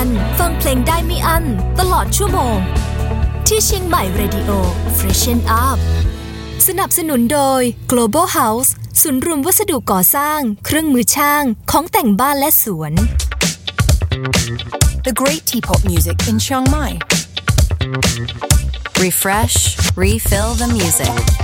วันฟังเพลงได้ไม่อั้นตลอดชั่วโมงที่เชียงใหม่ Radio Freshen Up สนับสนุนโดย Global House ศูนย์รวมวัสดุก่อสร้างเครื่องมือช่างของแต่งบ้านและสวน The great Teapot music in Chiang Mai. Refresh, refill the music.